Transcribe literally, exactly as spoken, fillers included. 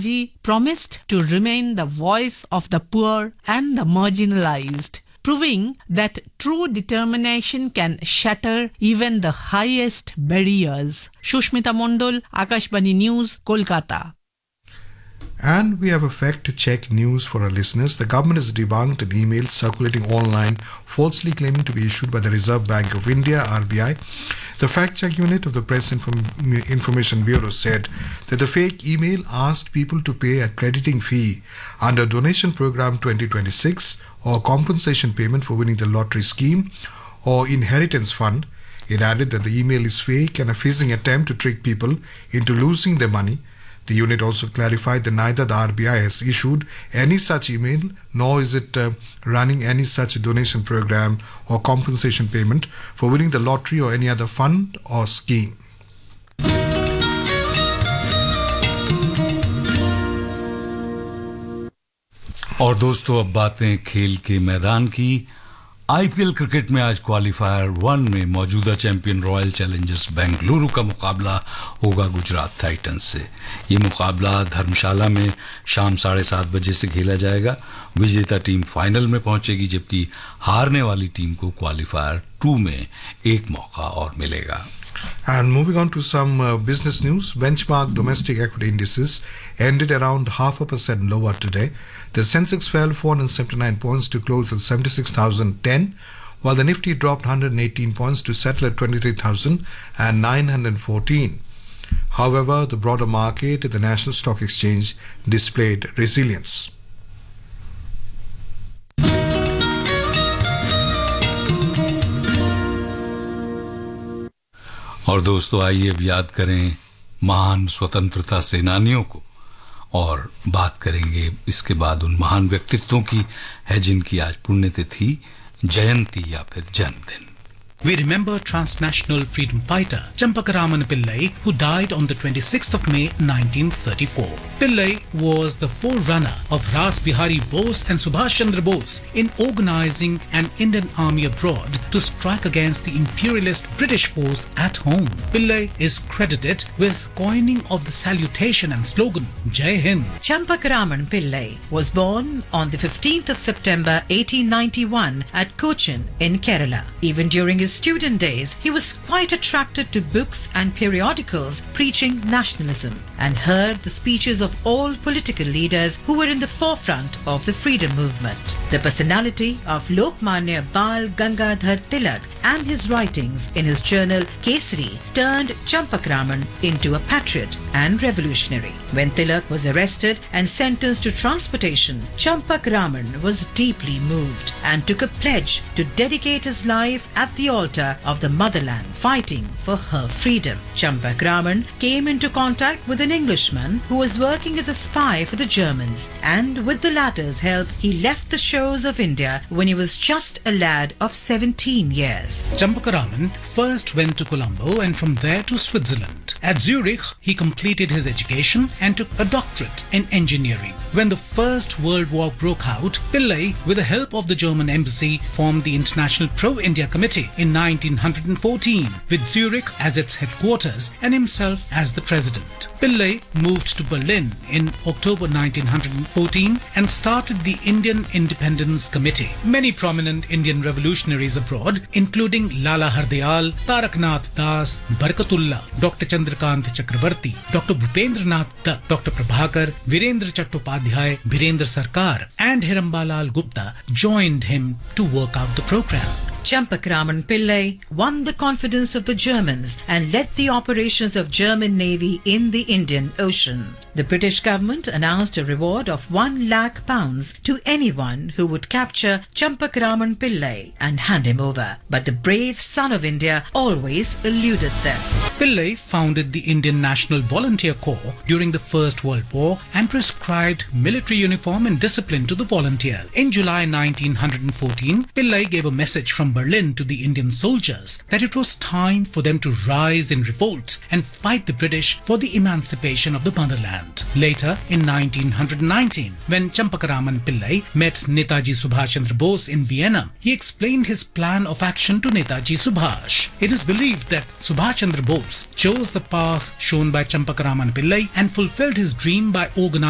Netaji promised to remain the voice of the poor and the marginalized, proving that true determination can shatter even the highest barriers. Shushmita Mondol, Akashbani News, Kolkata. And we have a fact-check news for our listeners. The government has debunked an email circulating online falsely claiming to be issued by the Reserve Bank of India, R B I. The fact-check unit of the Press Inform- Information Bureau said that the fake email asked people to pay a crediting fee under Donation Program twenty twenty-six or compensation payment for winning the lottery scheme or inheritance fund. It added that the email is fake and a phishing attempt to trick people into losing their money. The unit also clarified that neither the R B I has issued any such email nor is it uh, running any such donation program or compensation payment for winning the lottery or any other fund or scheme. और दोस्तों अब बातें खेल के मैदान की। IPL cricket में आज क्वालिफायर वन में मौजूदा चैंपियन रॉयल चैलेंजर्स बेंगलुरु का मुकाबला होगा गुजरात टाइटंस से। ये मुकाबला धर्मशाला में शाम साढ़े सात बजे से खेला जाएगा। विजेता टीम फाइनल में पहुंचेगी जबकि हारने वाली टीम को क्वालिफायर टू में एक मौका और मिलेगा। And moving on to some uh, business news, benchmark domestic equity indices ended around half a percent lower today. The Sensex fell four hundred seventy-nine points to close at seventy-six thousand ten, while the Nifty dropped one hundred eighteen points to settle at twenty-three thousand nine hundred fourteen. However, the broader market at the National Stock Exchange displayed resilience. और दोस्तों आइए अब याद करें महान स्वतंत्रता सेनानियों को और बात करेंगे इसके बाद उन महान व्यक्तित्वों की है जिनकी आज पुण्यतिथि, जयंती या फिर जन्मदिन। We remember transnational freedom fighter Champakaraman Pillai, who died on the twenty-sixth of May nineteen thirty-four. Pillai was the forerunner of Ras Bihari Bose and Subhash Chandra Bose in organizing an Indian army abroad to strike against the imperialist British force at home. Pillai is credited with coining of the salutation and slogan Jai Hind. Champakaraman Pillai was born on the fifteenth of September eighteen ninety-one at Cochin in Kerala. Even during his student days, he was quite attracted to books and periodicals preaching nationalism and heard the speeches of all political leaders who were in the forefront of the freedom movement. The personality of Lokmanya Bal Gangadhar Tilak and his writings in his journal Kesari turned Champakaraman into a patriot and revolutionary. When Tilak was arrested and sentenced to transportation, Champakaraman was deeply moved and took a pledge to dedicate his life at the altar of the motherland, fighting for her freedom. Champakaraman came into contact with an Englishman who was working as a spy for the Germans, and with the latter's help, he left the shores of India when he was just a lad of seventeen years. Champakaraman first went to Colombo and from there to Switzerland. At Zurich, he completed his education and took a doctorate in engineering. When the First World War broke out, Pillai, with the help of the German embassy, formed the International Pro-India Committee in nineteen fourteen, with Zurich as its headquarters and himself as the president. Pillai moved to Berlin in October nineteen fourteen and started the Indian Independence Committee. Many prominent Indian revolutionaries abroad, including Lala Hardayal, Taraknath Das, Barkatullah, Doctor Chandrakant Chakravarti, Doctor Bhupendranath Dutt, Doctor Prabhakar, Virendra Chattopadhyay, Birendra Sarkar, and Hirambalal Gupta joined him to work out the program. Champakaraman Pillai won the confidence of the Germans and led the operations of German Navy in the Indian Ocean. The British government announced a reward of one lakh pounds to anyone who would capture Champakaraman Pillai and hand him over. But the brave son of India always eluded them. Pillai founded the Indian National Volunteer Corps during the First World War and prescribed military uniform and discipline to the volunteers. In July nineteen fourteen, Pillai gave a message from Berlin to the Indian soldiers that it was time for them to rise in revolt and fight the British for the emancipation of the motherland. Later, in nineteen nineteen, when Champakaraman Pillai met Netaji Subhash Chandra Bose in Vienna, he explained his plan of action to Netaji Subhash. It is believed that Subhash Chandra Bose chose the path shown by Champakaraman Pillai and fulfilled his dream by organizing